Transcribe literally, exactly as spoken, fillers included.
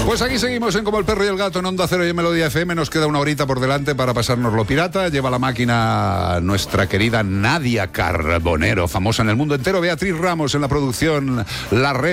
Pues aquí seguimos en Como el Perro y el Gato en Onda Cero y en Melodía F M. Nos queda una horita por delante para pasarnos lo pirata. Lleva la máquina nuestra querida Nadia Carbonero, famosa en el mundo entero. Beatriz Ramos en la producción. La Red.